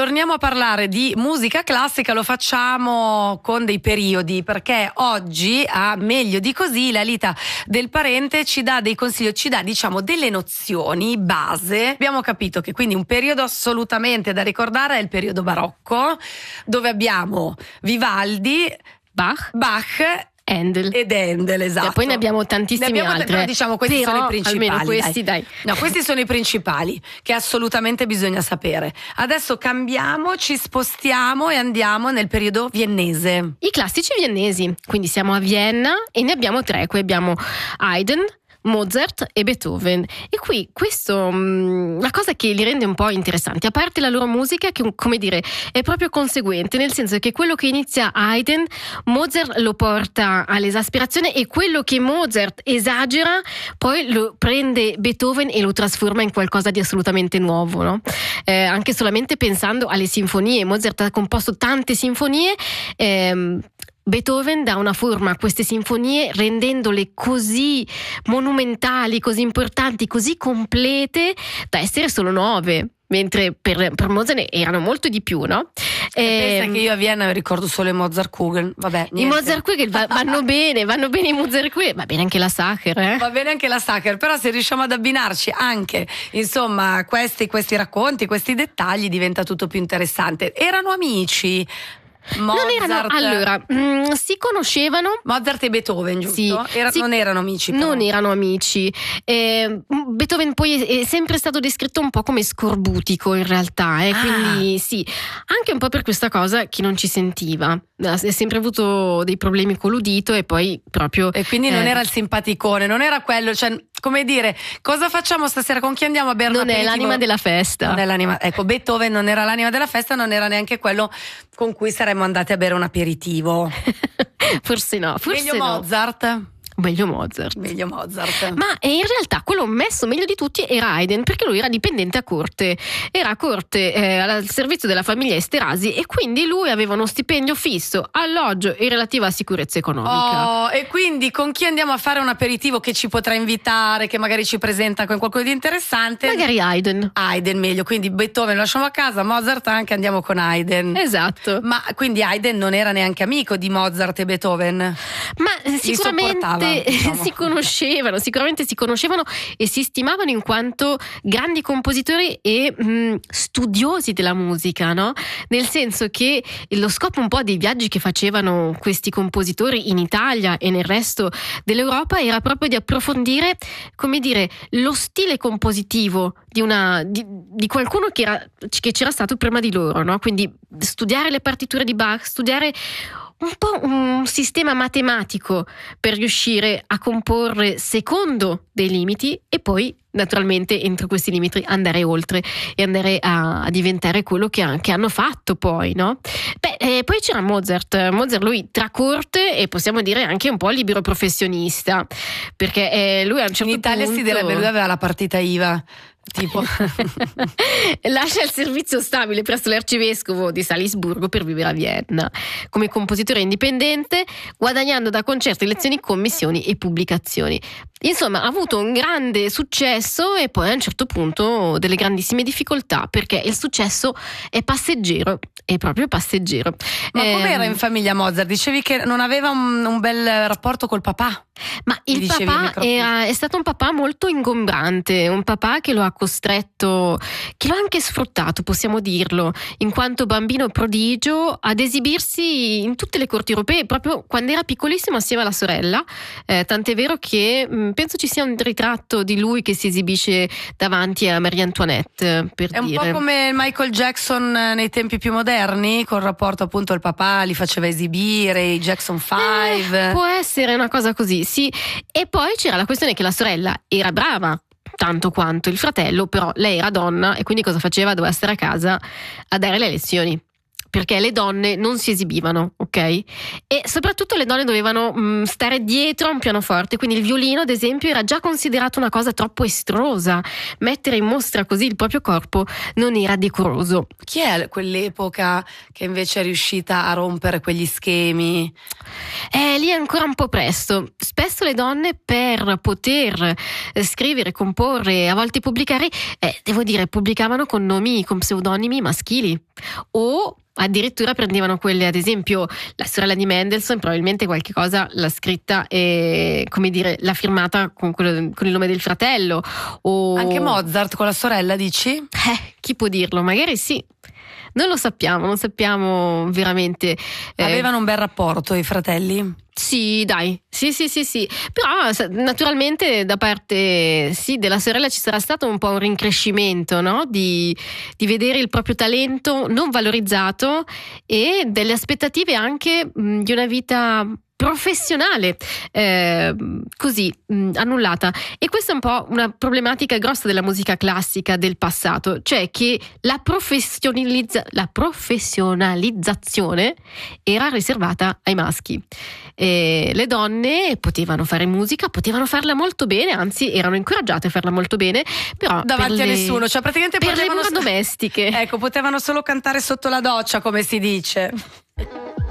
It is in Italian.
torniamo a parlare di musica classica, lo facciamo con dei periodi, perché oggi a Meglio di così la Lita del Parente ci dà dei consigli, ci dà diciamo delle nozioni base. Abbiamo capito che quindi un periodo assolutamente da ricordare è il periodo barocco, dove abbiamo Vivaldi, Bach Handel. Ed Handel, esatto. E poi ne abbiamo tantissimi altri. Però diciamo questi sono i principali. Almeno questi, dai. No, questi sono i principali che assolutamente bisogna sapere. Adesso cambiamo, ci spostiamo e andiamo nel periodo viennese. I classici viennesi, quindi siamo a Vienna e ne abbiamo tre. Qui abbiamo Haydn, Mozart e Beethoven. E qui questo la cosa che li rende un po' interessanti, a parte la loro musica che, come dire, è proprio conseguente, nel senso che quello che inizia Haydn, Mozart lo porta all'esasperazione, e quello che Mozart esagera poi lo prende Beethoven e lo trasforma in qualcosa di assolutamente nuovo, no? Anche solamente pensando alle sinfonie, Mozart ha composto tante sinfonie, Beethoven dà una forma a queste sinfonie rendendole così monumentali, così importanti, così complete da essere solo 9, mentre per Mozart erano molto di più, no? Pensa che io a Vienna ricordo solo i Mozartkugel, vabbè, niente. I Mozartkugel vanno bene i Mozartkugel, va bene anche la Sacher, Va bene anche la Sacher, però se riusciamo ad abbinarci anche, insomma, questi racconti, questi dettagli, diventa tutto più interessante. Erano amici? Si conoscevano. Mozart e Beethoven, giusto? Sì, non erano amici, però. Non erano amici. Beethoven poi è sempre stato descritto un po' come scorbutico in realtà, quindi sì, anche un po' per questa cosa che non ci sentiva. Ha sempre avuto dei problemi con l'udito e poi proprio. E quindi non era il simpaticone, non era quello, cioè, come dire, cosa facciamo stasera? Con chi andiamo a bere un aperitivo? Non è l'anima della festa. Non è l'anima. Ecco, Beethoven non era l'anima della festa, non era neanche quello con cui saremmo andati a bere un aperitivo. Forse no. Meglio Mozart. Meglio Mozart. Ma in realtà quello messo meglio di tutti era Haydn, perché lui era dipendente a corte, al servizio della famiglia Esterasi, e quindi lui aveva uno stipendio fisso, alloggio e relativa sicurezza economica. E quindi con chi andiamo a fare un aperitivo che ci potrà invitare, che magari ci presenta con qualcosa di interessante? Magari Haydn meglio, quindi Beethoven lo lasciamo a casa, Mozart anche andiamo con Haydn. Esatto. Ma quindi Haydn non era neanche amico di Mozart e Beethoven? Ma sicuramente sicuramente si conoscevano e si stimavano in quanto grandi compositori e studiosi della musica, no? Nel senso che lo scopo un po' dei viaggi che facevano questi compositori in Italia e nel resto dell'Europa era proprio di approfondire, come dire, lo stile compositivo di qualcuno che c'era stato prima di loro, no? Quindi studiare le partiture di Bach, studiare un po' un sistema matematico per riuscire a comporre secondo dei limiti e poi naturalmente entro questi limiti andare oltre e andare a diventare quello che hanno fatto poi, no? Poi c'era Mozart lui tra corte e possiamo dire anche un po' libero professionista, perché lui a un certo punto in Italia si direbbe lui aveva la partita IVA. Tipo lascia il servizio stabile presso l'arcivescovo di Salisburgo per vivere a Vienna come compositore indipendente, guadagnando da concerti, lezioni, commissioni e pubblicazioni. Insomma, ha avuto un grande successo e poi a un certo punto delle grandissime difficoltà, perché il successo è passeggero, è proprio passeggero. Ma com'era in famiglia Mozart? Dicevi che non aveva un bel rapporto col papà. Ma il papà è stato un papà molto ingombrante, un papà che lo ha costretto, che lo ha anche sfruttato, possiamo dirlo, in quanto bambino prodigio, ad esibirsi in tutte le corti europee proprio quando era piccolissimo assieme alla sorella, tant'è vero che penso ci sia un ritratto di lui che si esibisce davanti a Maria Antoinette, per è dire. Un po' come Michael Jackson nei tempi più moderni, col rapporto appunto al papà, li faceva esibire, i Jackson 5. Può essere una cosa così, sì. E poi c'era la questione che la sorella era brava tanto quanto il fratello, però lei era donna e quindi cosa faceva? Doveva stare a casa a dare le lezioni. perché le donne non si esibivano, ok? E soprattutto le donne dovevano stare dietro a un pianoforte, quindi il violino ad esempio era già considerato una cosa troppo estrosa, mettere in mostra così il proprio corpo non era decoroso. Chi è quell'epoca che invece è riuscita a rompere quegli schemi? Lì è ancora un po' presto. Spesso le donne per poter scrivere, comporre, a volte pubblicare, devo dire, pubblicavano con nomi, con pseudonimi maschili o addirittura prendevano quelle, ad esempio la sorella di Mendelssohn probabilmente qualche cosa l'ha scritta e, come dire, l'ha firmata con il nome del fratello, o Anche Mozart con la sorella, dici? Chi può dirlo? Magari sì. Non lo sappiamo, non sappiamo veramente. Avevano un bel rapporto i fratelli? Sì, dai, sì. Però naturalmente da parte della sorella ci sarà stato un po' un rincrescimento, no? Di vedere il proprio talento non valorizzato e delle aspettative anche di una vita professionale così annullata. E questa è un po' una problematica grossa della musica classica del passato, cioè che la professionalizzazione era riservata ai maschi. Le donne potevano fare musica, potevano farla molto bene, anzi erano incoraggiate a farla molto bene, però davanti a nessuno, cioè praticamente per potevano le mura domestiche. Ecco, potevano solo cantare sotto la doccia, come si dice.